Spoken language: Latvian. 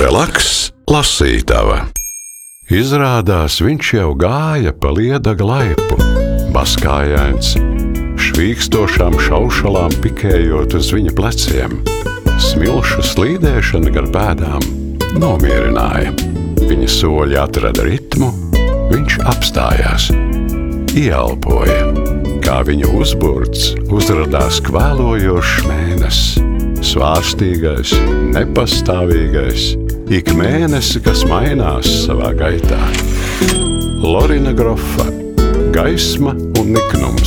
Relaks lasītava. Izrādās viņš jau gāja pa Liedaga laipu, baskājains, švīkstošām šaušalām pikējot uz viņa pleciem. Smilšu slīdēšana gar pēdām nomierināja. Viņa soļi atrada ritmu, viņš apstājās, ieelpoja. Kā viņa uzburts uzradās kvēlojošs mēnesis, svārstīgais, nepastāvīgais, ik mēnesi, kas mainās savā gaitā. Lorina Grofa, gaisma un niknums.